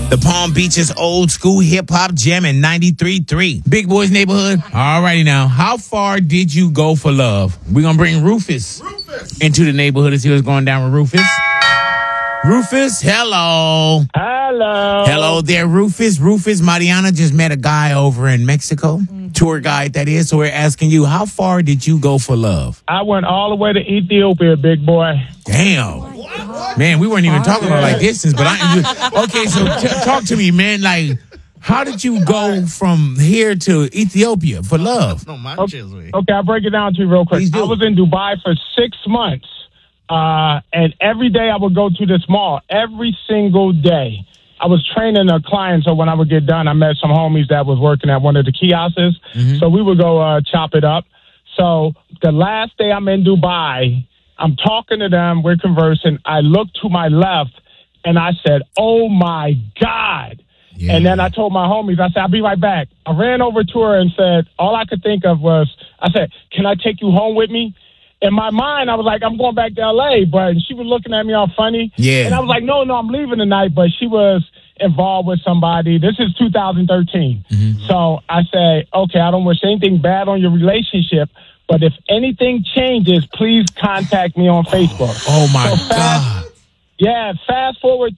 The Palm Beaches old school hip hop jam in 93.3. Big Boys Neighborhood. All righty now. How far did you go for love? We're going to bring Rufus into the neighborhood and see what's going down with Rufus. Rufus, hello. Hello. Hello there, Rufus. Mariana just met a guy over in Mexico. Tour guide, that is. So we're asking you, how far did you go for love? I went all the way to Ethiopia, big boy. Damn. Man, we weren't even talking about like distance, but okay, so talk to me, man. Like, how did you go from here to Ethiopia for love? Okay, I'll break it down to you real quick. I was in Dubai for 6 months, and every day I would go to this mall, every single day. I was training a client, so when I would get done, I met some homies that was working at one of the kiosks, so we would go chop it up. So the last day I'm in Dubai, I'm talking to them, we're conversing. I look to my left, and I said, oh, my God. Yeah. And then I told my homies, I said, I'll be right back. I ran over to her and said, all I could think of was, I said, can I take you home with me? In my mind, I was like, I'm going back to L.A., but she was looking at me all funny. Yeah. And I was like, no, I'm leaving tonight, but she was involved with somebody. This is 2013. So I say, okay, I don't wish anything bad on your relationship, but if anything changes, please contact me on Facebook. Oh, my God. Fast forward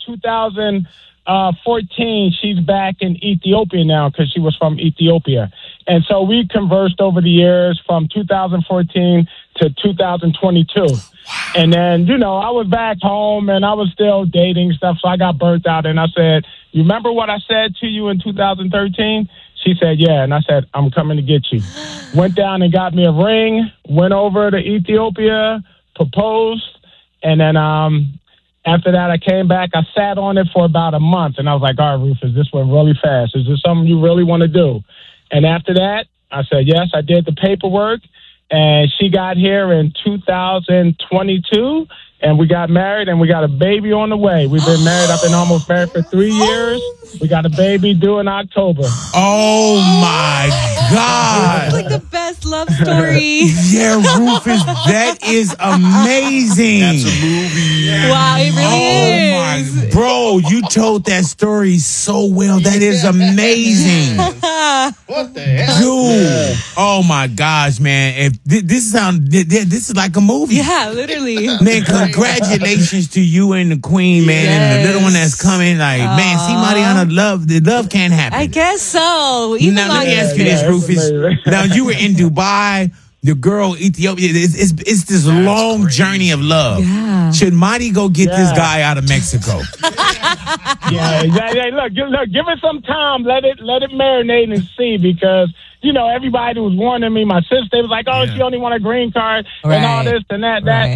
2014, she's back in Ethiopia now because she was from Ethiopia. And so we conversed over the years from 2014 to 2022. And then, I was back home and I was still dating stuff, so I got burnt out. And I said, you remember what I said to you in 2013? She said, yeah. And I said, I'm coming to get you. Went down and got me a ring, went over to Ethiopia, proposed. And then after that, I came back. I sat on it for about a month. And I was like, all right, Rufus, this went really fast. Is this something you really want to do? And after that, I said, yes, I did the paperwork. And she got here in 2022, and we got married, and we got a baby on the way. We've been married. I've been almost married for 3 years. We got a baby due in October. Oh, my God. It's like the best love story. Yeah, Rufus, that is amazing. That's a movie. Wow, it really is. My, bro, you told that story so well. That is amazing. What the hell? Dude. Oh, my gosh, man. If this is like a movie. Yeah, literally. Man, congratulations to you and the queen, man, and the little one that's coming. Like, man, see, Mariana, the love can't happen. I guess so. Now, let me ask you this, Rufus. Now, you were in Dubai, the girl, Ethiopia. It's this long journey of love. Yeah. Should Marty go get this guy out of Mexico? Look, give it some time. Let it marinate and see, because everybody was warning me. My sister was like, she only want a green card and all this and that.